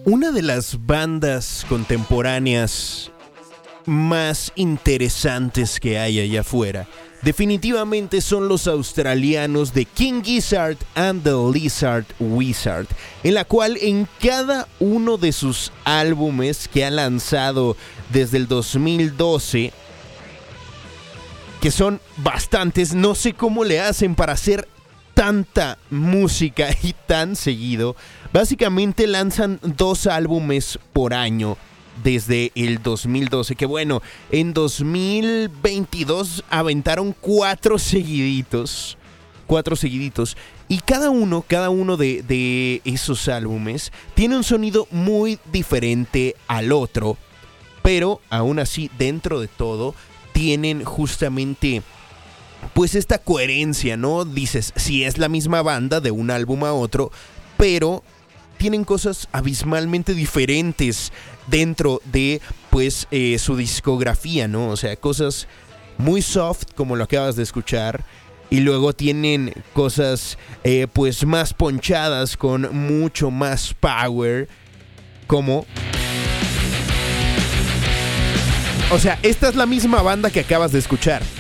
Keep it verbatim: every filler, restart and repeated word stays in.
Una de las bandas contemporáneas más interesantes que hay allá afuera definitivamente son los australianos de King Gizzard and the Lizard Wizard, en la cual en cada uno de sus álbumes que han lanzado desde el dos mil doce, que son bastantes, no sé cómo le hacen para hacer tanta música y tan seguido. Básicamente lanzan dos álbumes por año desde el dos mil doce, que bueno, en dos mil veintidós aventaron cuatro seguiditos, cuatro seguiditos, y cada uno, cada uno de, de esos álbumes tiene un sonido muy diferente al otro, pero aún así, dentro de todo, tienen justamente pues esta coherencia, ¿no? Dices, sí es la misma banda de un álbum a otro, pero tienen cosas abismalmente diferentes dentro de pues eh, su discografía, ¿no? O sea, cosas muy soft, como lo acabas de escuchar, y luego tienen cosas eh, pues más ponchadas, con mucho más power, como... O sea, esta es la misma banda que acabas de escuchar,